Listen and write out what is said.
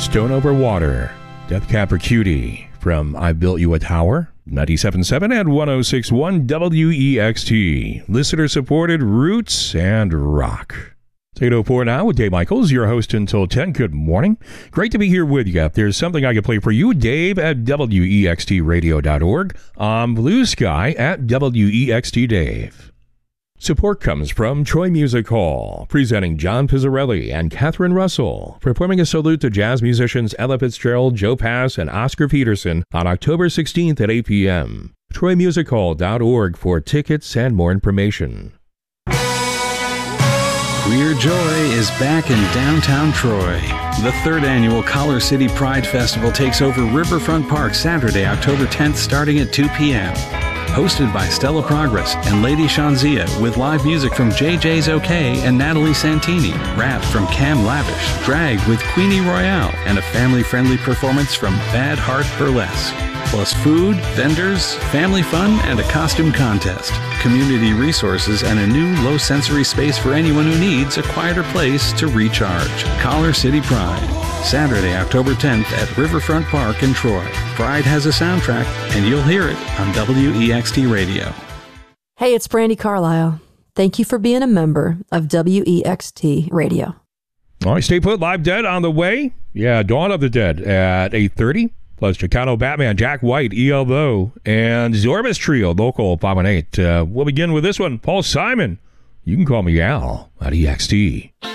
Stone Over Water, Death Cab for Cutie from I Built You a Tower, 97.7 and 106.1 WEXT. Listener-supported roots and rock. It's 8:04 now with Dave Michaels, your host until 10. Good morning. Great to be here with you. If there's something I can play for you, Dave at WEXTradio.org. I'm Blue Sky at WEXTDave. Support comes from Troy Music Hall, presenting John Pizzarelli and Catherine Russell, performing a salute to jazz musicians Ella Fitzgerald, Joe Pass, and Oscar Peterson on October 16th at 8 p.m. TroyMusicHall.org for tickets and more information. Queer Joy is back in downtown Troy. The third annual Collar City Pride Festival takes over Riverfront Park Saturday, October 10th, starting at 2 p.m. Hosted by Stella Progress and Lady Shanzia, with live music from JJ's OK and Natalie Santini, rap from Cam Lavish, drag with Queenie Royale, and a family-friendly performance from Bad Heart Burlesque. Plus food, vendors, family fun, and a costume contest. Community resources and a new low-sensory space for anyone who needs a quieter place to recharge. Collar City Pride. Saturday, October 10th at Riverfront Park in Troy. Pride has a soundtrack, and you'll hear it on WEXT Radio. Hey, it's Brandy Carlisle. Thank you for being a member of WEXT Radio. All right, stay put. Live Dead on the way. Yeah, Dawn of the Dead at 8:30. Plus Chicano Batman, Jack White, ELO, and Zorbas Trio, Local 518. We'll begin with this one. Paul Simon. You can call me Al at EXT.